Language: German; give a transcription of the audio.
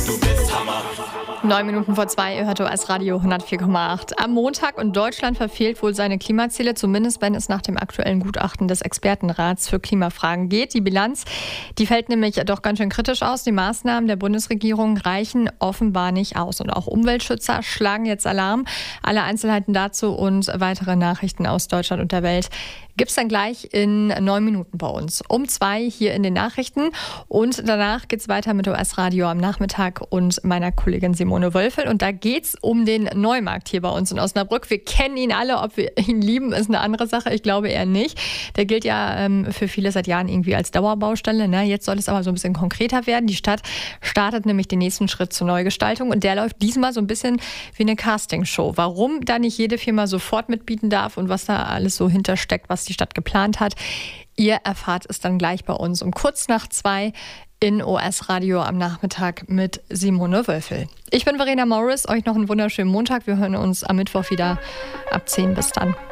du bist Hammer. 9 Minuten vor 2, ihr hört OS Radio 104,8. Am Montag und Deutschland verfehlt wohl seine Klimaziele, zumindest wenn es nach dem aktuellen Gutachten des Expertenrats für Klimafragen geht. Die Bilanz, die fällt nämlich doch ganz schön kritisch aus. Die Maßnahmen der Bundesregierung reichen offenbar nicht aus. Und auch Umweltschützer schlagen jetzt Alarm. Alle Einzelheiten dazu und weitere Nachrichten aus Deutschland und der Welt gibt's dann gleich in 9 Minuten bei uns. Um 2 hier in den Nachrichten und danach geht's weiter mit OS Radio am Nachmittag und meiner Kollegin Simone Wölfel. Und da geht's um den Neumarkt hier bei uns in Osnabrück. Wir kennen ihn alle, ob wir ihn lieben, ist eine andere Sache. Ich glaube eher nicht. Der gilt ja für viele seit Jahren irgendwie als Dauerbaustelle. Ne? Jetzt soll es aber so ein bisschen konkreter werden. Die Stadt startet nämlich den nächsten Schritt zur Neugestaltung und der läuft diesmal so ein bisschen wie eine Castingshow. Warum da nicht jede Firma sofort mitbieten darf und was da alles so hintersteckt, was die Stadt geplant hat. Ihr erfahrt es dann gleich bei uns um kurz nach 2 in OS Radio am Nachmittag mit Simone Wölfel. Ich bin Verena Morris, euch noch einen wunderschönen Montag. Wir hören uns am Mittwoch wieder ab 10. Bis dann.